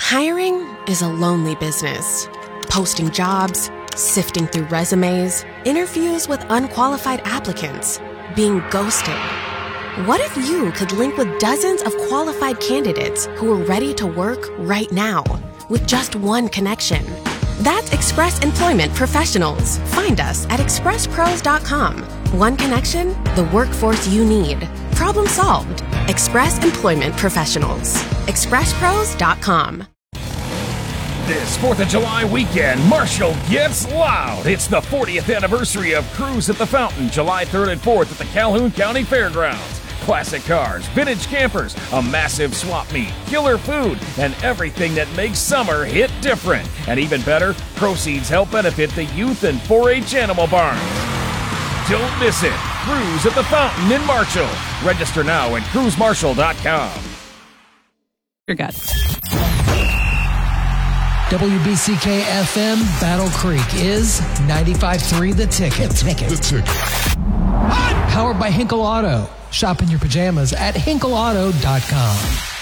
Hiring is a lonely business. Posting jobs, sifting through resumes, interviews with unqualified applicants, being ghosted. What if you could link with dozens of qualified candidates who are ready to work right now with just one connection? That's Express Employment Professionals. Find us at expresspros.com. One connection, the workforce you need. Problem solved. Express Employment Professionals. expresspros.com. This 4th of July weekend, Marshall gets loud. It's the 40th anniversary of Cruise at the Fountain, July 3rd and 4th at the Calhoun County Fairgrounds. Classic cars, vintage campers, a massive swap meet, killer food, and everything that makes summer hit different. And even better, proceeds help benefit the youth and 4-H animal barns. Don't miss it. Cruise at the Fountain in Marshall. Register now at cruisemarshall.com. Your God. WBCK FM Battle Creek is 95.3 The Ticket. The Ticket. Powered by Hinkle Auto. Shop in your pajamas at hinkleauto.com.